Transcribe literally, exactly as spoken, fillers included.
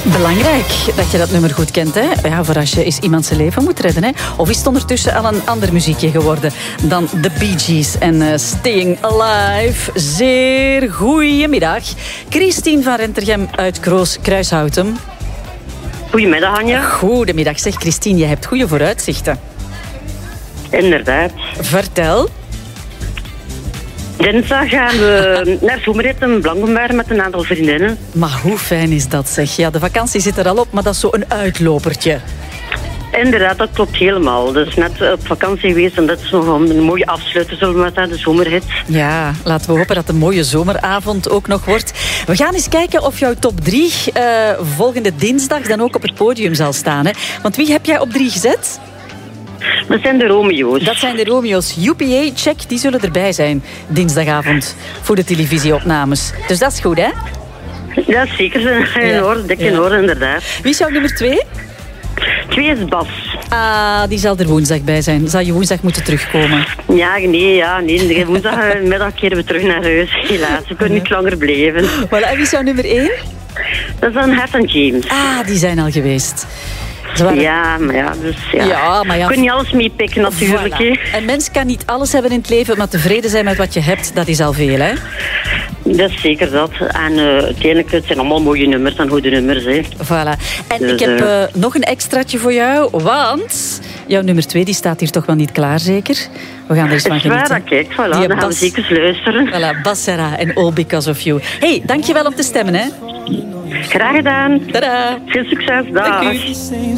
Belangrijk dat je dat nummer goed kent, hè? Ja, voor als je eens iemand zijn leven moet redden, hè? Of is het ondertussen al een ander muziekje geworden dan The Bee Gees en uh, Staying Alive? Zeer goeiemiddag. Christine van Rentergem uit Kroos-Kruishouten. Goedemiddag, Anja. Goedemiddag. Zeg, Christine, je hebt goede vooruitzichten. Inderdaad. Vertel. Dinsdag gaan we naar Zomerrit in Blankenberg met een aantal vriendinnen. Maar hoe fijn is dat, zeg? Ja, de vakantie zit er al op, maar dat is zo een uitlopertje. Inderdaad, dat klopt helemaal. Dus net op vakantie geweest en dat is nog een mooie afsluiter, zullen we met zeggen, de zomerhit. Ja, laten we hopen dat het een mooie zomeravond ook nog wordt. We gaan eens kijken of jouw top drie uh, volgende dinsdag dan ook op het podium zal staan. Hè? Want wie heb jij op drie gezet? Dat zijn de Romeo's. Dat zijn de Romeo's. U P A, check, die zullen erbij zijn dinsdagavond voor de televisieopnames. Dus dat is goed, hè? Ja, zeker. In orde, dik in orde, inderdaad. Wie is jouw nummer twee? Twee is Bas. Ah, die zal er woensdag bij zijn. Zal je woensdag moeten terugkomen? Ja, nee, ja, nee. Woensdagmiddag keren we terug naar huis. Helaas, we kunnen niet langer blijven. Voilà, en wie is jouw nummer één? Dat is dan Hart en James. Ah, die zijn al geweest. Waren... Ja, maar ja, dus ja. ja, maar ja. Je kunt niet alles meepikken natuurlijk. Voilà. Een mens kan niet alles hebben in het leven, maar tevreden zijn met wat je hebt, dat is al veel, hè? Dat is zeker dat. En uh, uiteindelijk, het zijn allemaal mooie nummers en goede nummers, hè. Voilà. En dus, ik heb uh, uh... nog een extraatje voor jou, want jouw nummer twee die staat hier toch wel niet klaar, zeker? We gaan er eens van genieten. Het is waar, kijk, voilà, dan gaan Bas... we zeker eens luisteren. Voilà, Bas Serra en All Because of You. Hey, dankjewel om te stemmen, hè. Graag gedaan. Tada. Veel succes. Dag. Dank u.